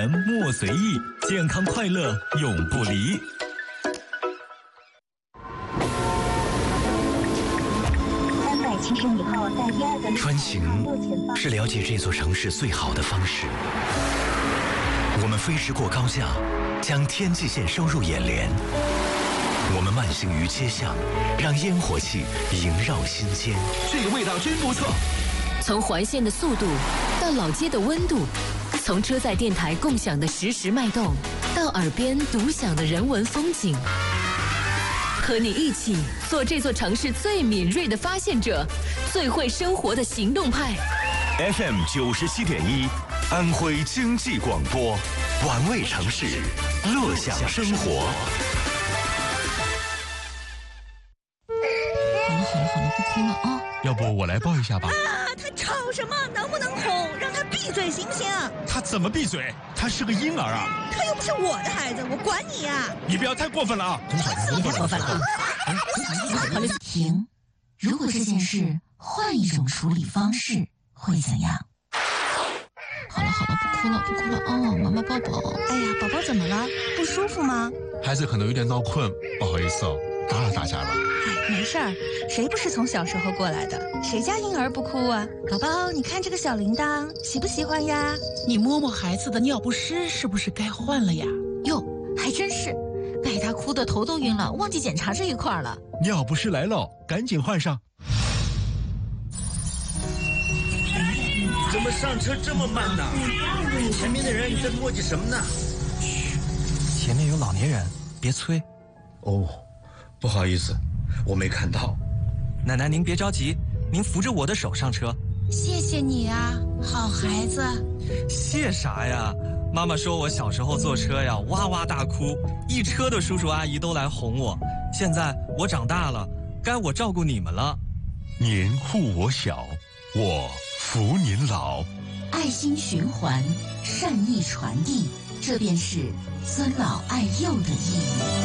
言莫随意，健康快乐永不离。 370以后在第二个穿行是了解这座城市最好的方式。我们飞驰过高架，将天际线收入眼帘。我们慢行于街巷，让烟火气萦绕心间。 这个味道真不错。 从环线的速度到老街的温度，从车载电台共享的实时脉动，到耳边独享的人文风景，和你一起做这座城市最敏锐的发现者，最会生活的行动派。 FM 97.1，安徽经济广播，玩味城市，乐享生活。 好了，不哭了啊！ 要不我来抱一下吧。 他吵什么？能不能哄？让他闭嘴行不行？ 他怎么闭嘴？他是个婴儿啊！ 他又不是我的孩子，我管你呀！ 你不要太过分了啊！ 你太过分了啊！ 停！如果这件事换一种处理方式，会怎样？好了，不哭了哦，妈妈抱抱。 哎呀，宝宝怎么了？不舒服吗？ 孩子可能有点闹困，不好意思哦，打扰大家了。 没事儿，谁不是从小时候过来的？谁家婴儿不哭啊？宝宝，你看这个小铃铛，喜不喜欢呀？ 你摸摸孩子的尿不湿，是不是该换了呀？ 哟，还真是，被他哭得头都晕了，忘记检查这一块了。 尿不湿来了，赶紧换上。 怎么上车这么慢呢？前面的人在磨叽什么呢？ 嘘，前面有老年人，别催。 哦，不好意思，我没看到。 奶奶您别着急，您扶着我的手上车。 谢谢你啊，好孩子。 谢啥呀？妈妈说我小时候坐车呀，哇哇大哭，一车的叔叔阿姨都来哄我。现在我长大了，该我照顾你们了。 您护我小，我扶您老。 爱心循环，善意传递，这便是尊老爱幼的意义。